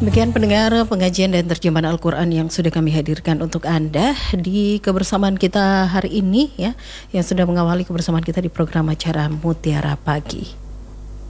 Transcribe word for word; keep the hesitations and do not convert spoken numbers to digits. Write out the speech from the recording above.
Demikian pendengar pengajian dan terjemahan Al-Quran yang sudah kami hadirkan untuk Anda di kebersamaan kita hari ini ya, yang sudah mengawali kebersamaan kita di program acara Mutiara Pagi.